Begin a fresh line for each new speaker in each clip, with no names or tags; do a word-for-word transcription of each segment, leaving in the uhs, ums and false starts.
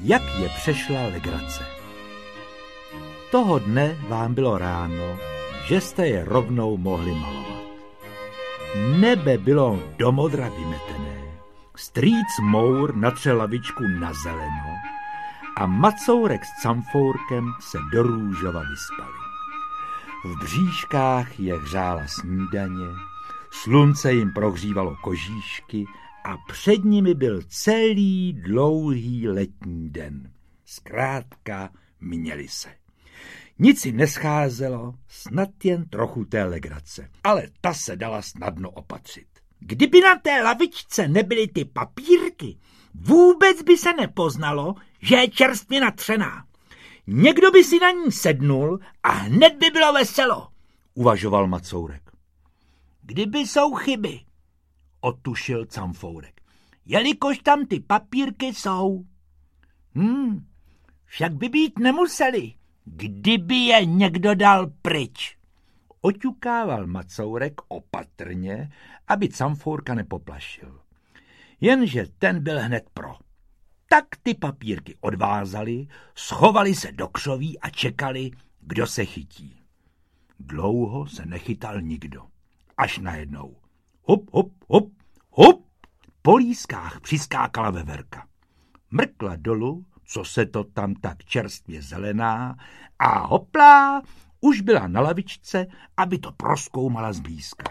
jak je přešla legrace. Toho dne vám bylo ráno, že jste je rovnou mohli malovat. Nebe bylo domodra vymetené, strýc Mour natřel lavičku na zeleno a Macourek s Camfourkem se do růžova vyspali. V bříškách je hřála snídaně, slunce jim prohřívalo kožíšky a před nimi byl celý dlouhý letní den. Zkrátka měli se. Nic si nescházelo, snad jen trochu té legrace, ale ta se dala snadno opatřit. Kdyby na té lavičce nebyly ty papírky, vůbec by se nepoznalo, že je čerstvě natřená. Někdo by si na ní sednul a hned by bylo veselo, uvažoval Macourek. Kdyby jsou chyby, odtušil Camfourek, jelikož tam ty papírky jsou. Hm, však by být nemuseli, kdyby je někdo dal pryč. Oťukával Macourek opatrně, aby Camfourka nepoplašil. Jenže ten byl hned pro. Tak ty papírky odvázali, schovali se do křoví a čekali, kdo se chytí. Dlouho se nechytal nikdo. Až najednou. Hop, hop, hop, hop. Po lískách přiskákala veverka. Mrkla dolů, co se to tam tak čerstvě zelená, a hoplá, už byla na lavičce, aby to prozkoumala zblízka.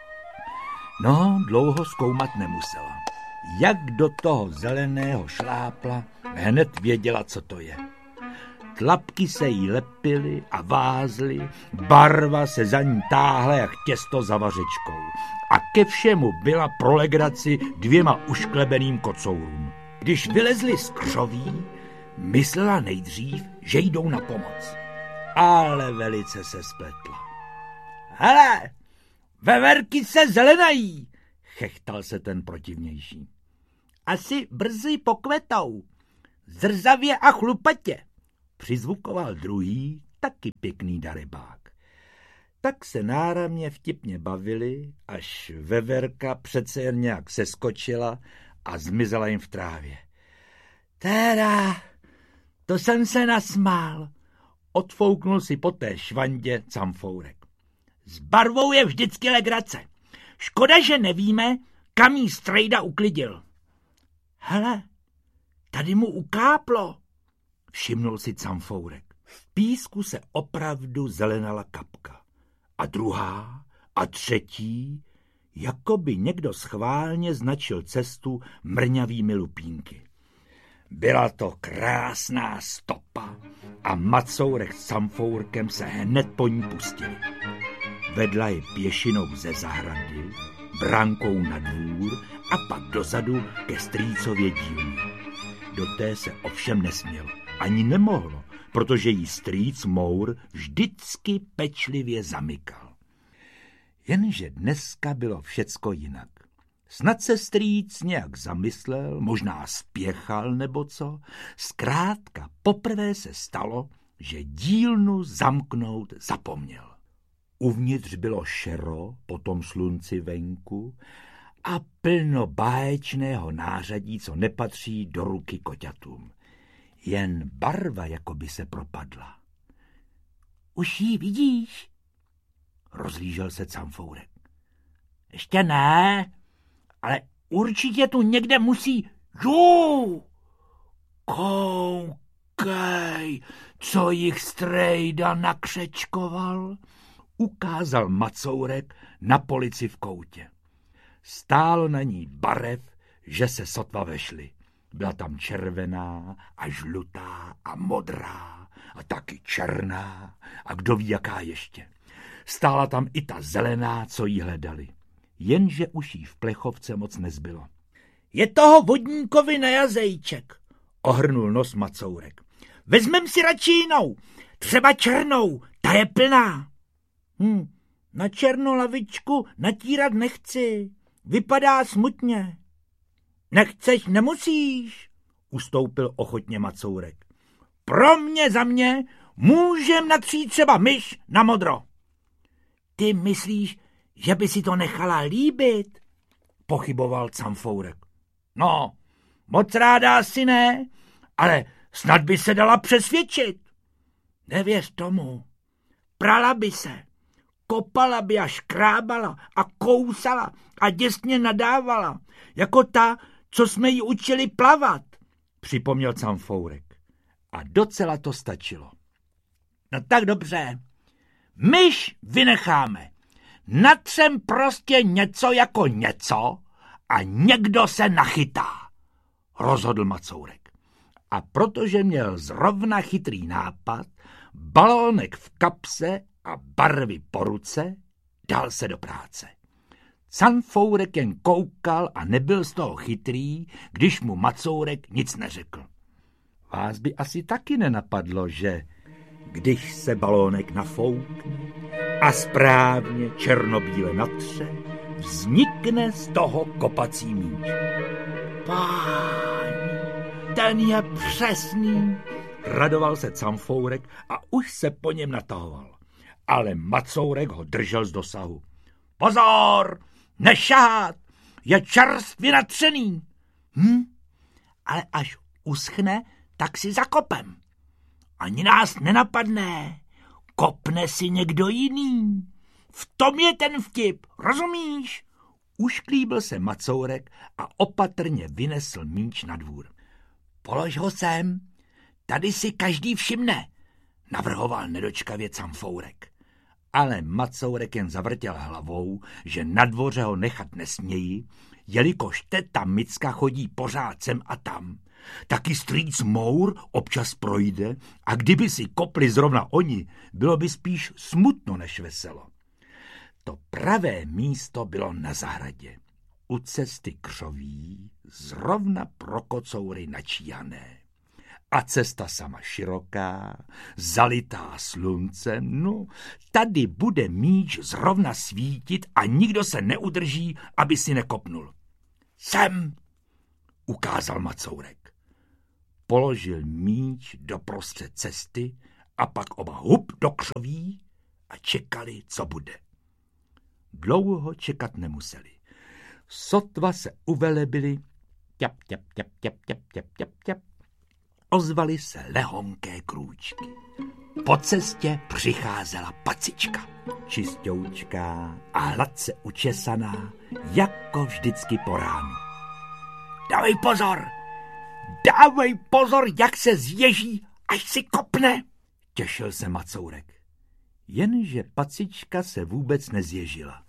No, dlouho zkoumat nemusela. Jak do toho zeleného šlápla, hned věděla, co to je. Tlapky se jí lepily a vázly, barva se za ní táhla jak těsto za vařečkou a ke všemu byla pro legraci dvěma ušklebeným kocourům. Když vylezli z křoví, myslela nejdřív, že jdou na pomoc. Ale velice se spletla. Hele, veverky se zelenají, chechtal se ten protivnější. Asi brzy pokvetou, zrzavě a chlupatě, přizvukoval druhý, taky pěkný darebák. Tak se náramně vtipně bavili, až veverka přece jen nějak seskočila a zmizela jim v trávě. Teda, to jsem se nasmál, odfouknul si po té švandě Camfourek. S barvou je vždycky legrace. Škoda, že nevíme, kam jí strejda uklidil. Hele, tady mu ukáplo, všimnul si Camfourek. V písku se opravdu zelenala kapka. A druhá, a třetí, jako by někdo schválně značil cestu mrňavými lupínky. Byla to krásná stopa a Macourek s Camfourkem se hned po ní pustili. Vedla je pěšinou ze zahrady, brankou na dvůr a pak dozadu ke strýcově dílně. Do té se ovšem nesmělo, ani nemohlo, protože jí strýc Mour vždycky pečlivě zamykal. Jenže dneska bylo všecko jinak. Snad se strýc nějak zamyslel, možná spěchal nebo co. Zkrátka poprvé se stalo, že dílnu zamknout zapomněl. Uvnitř bylo šero po tom slunci venku a plno báječného nářadí, co nepatří do ruky koťatům. Jen barva jako by se propadla. Už ji vidíš? Rozlížel se Camfourek. Ještě ne, ale určitě tu někde musí... Jú! Koukej, co jich strejda nakřečkoval, ukázal Macourek na polici v koutě. Stálo na ní barev, že se sotva vešly. Byla tam červená a žlutá a modrá a taky černá a kdo ví jaká ještě. Stála tam i ta zelená, co jí hledali. Jenže už jí v plechovce moc nezbylo. Je toho vodníkovi na jazejček, ohrnul nos Macourek. Vezmem si radši jinou, třeba černou, ta je plná. Hm, na černou lavičku natírat nechci, vypadá smutně. Nechceš, nemusíš, ustoupil ochotně Macourek. Pro mě za mě můžem natřít třeba myš na modro. Ty myslíš, že by si to nechala líbit? Pochyboval Camfourek. No, moc ráda asi ne, ale
Snad by se dala přesvědčit. Nevěř tomu. Prala by se, kopala by a škrábala a kousala a děsně nadávala, jako ta, co jsme ji učili plavat, připomněl Canfourek. A docela to stačilo. No tak dobře, myš vynecháme. Natřem prostě něco jako něco a někdo se nachytá, rozhodl Macourek. A protože měl zrovna chytrý nápad, balónek v kapse a barvy po ruce, dal se do práce. Canfourek jen koukal a nebyl z toho chytrý, když mu Macourek nic neřekl. Vás by asi taky nenapadlo, že když se balónek nafoukne a správně černobíle natře, vznikne z toho kopací míč. Páni, ten je přesný, radoval se Canfourek a už se po něm natahoval. Ale Macourek ho držel z dosahu. Pozor, nešahat, je čerstvě natřený. Hm? Ale až uschne, tak si zakopem. Ani nás nenapadne, kopne si někdo jiný. V tom je ten vtip, rozumíš? Ušklíbil se Macourek a opatrně vynesl míč na dvůr. Polož ho sem, tady si každý všimne, navrhoval nedočkavě Canfourek. Ale Macourek jen zavrtěl hlavou, že na dvoře ho nechat nesmějí, jelikož teta Micka chodí pořád sem a tam. Taky strýc Mour občas projde a kdyby si kopli zrovna oni, bylo by spíš smutno než veselo. To pravé místo bylo na zahradě, u cesty křoví, zrovna pro kocoury načíhané. A cesta sama široká, zalitá sluncem, no, tady bude míč zrovna svítit a nikdo se neudrží, aby si nekopnul. Sem, ukázal Macourek. Položil míč doprostřed cesty a pak oba hup do křoví a čekali, co bude. Dlouho čekat nemuseli. Sotva se uvelebili, ťap, ťap, ťap, ťap, ťap, ťap, ťap, ťap, ozvaly se lehonké krůčky. Po cestě přicházela Pacička, čistoučká a hladce učesaná, jako vždycky po ránu. Dávej pozor, dávej pozor, jak se zježí, až si kopne, těšil se Macourek. Jenže Pacička se vůbec nezježila.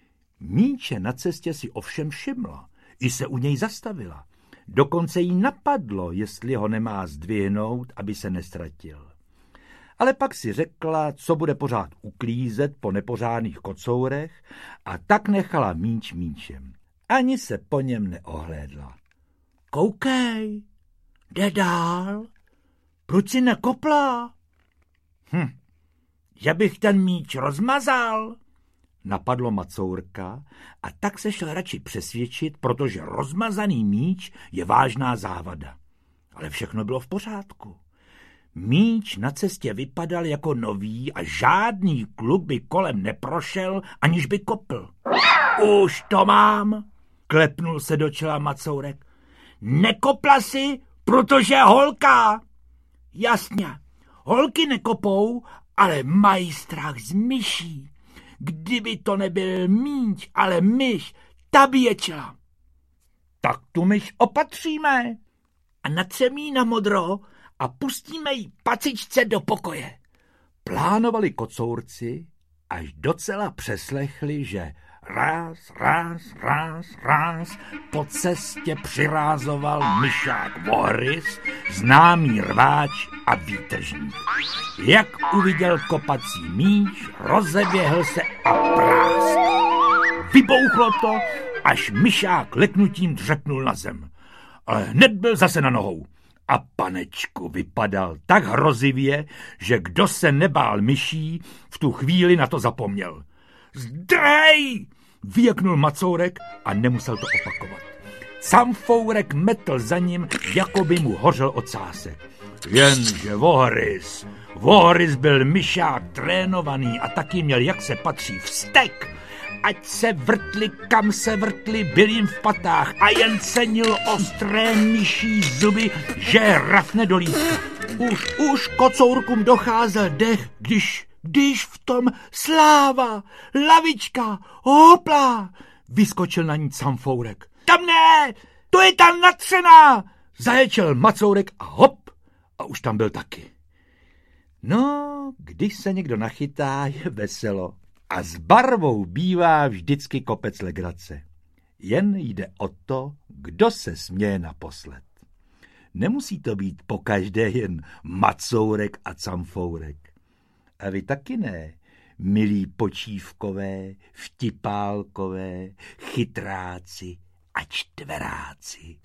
Míče na cestě si ovšem všimla, i se u něj zastavila. Dokonce jí napadlo, jestli ho nemá zdvihnout, aby se nestratil. Ale pak si řekla, co bude pořád uklízet po nepořádných kocourech a tak nechala míč míčem. Ani se po něm neohlédla. Koukej, jde dál, proč si nekopla? Hm, že bych ten míč rozmazal, napadlo Macourka a tak se šel radši přesvědčit, protože rozmazaný míč je vážná závada. Ale všechno bylo v pořádku. Míč na cestě vypadal jako nový a žádný kluk by kolem neprošel, aniž by kopl. Už to mám, klepnul se do čela Macourek. Nekopla si, protože holka. Jasně, holky nekopou, ale mají strach z myší. Kdyby to nebyl míč, ale myš, ta by ječela. Tak tu myš opatříme a natřeme jí na modro a pustíme jí Pacičce do pokoje. Plánovali kocourci, až docela přeslechli, že ráz, ráz, ráz, ráz po cestě přirázoval myšák Vohris, známý rváč a výtržník. Jak uviděl kopací míč, rozeběhl se a prásk. Vybouchlo to, až myšák leknutím dřepnul na zem. Ale hned byl zase na nohou. A panečku vypadal tak hrozivě, že kdo se nebál myší, v tu chvíli na to zapomněl. Zdrej! Vyjeknul Macourek a nemusel to opakovat. Canfourek metl za ním, jako by mu hořel ocásek. Jenže Vohris, Vohris byl myšák trénovaný a taky měl, jak se patří, vztek. ať se vrtli, kam se vrtli, byl jim v patách a jen cenil ostré myší zuby, že rafne do lítka. Už, už kocourkům docházel dech, když, když v tom sláva, lavička, hopla, vyskočil na ní Camfourek. Tam ne, to je ta natřená, zaječel Macourek a hop, a už tam byl taky. No, když se někdo nachytá, je veselo. A s barvou bývá vždycky kopec legrace. Jen jde o to, kdo se směje naposled. Nemusí to být pokaždé jen Macourek a Camfourek. A vy taky ne, milí počívkové, vtipálkové, chytráci a čtveráci.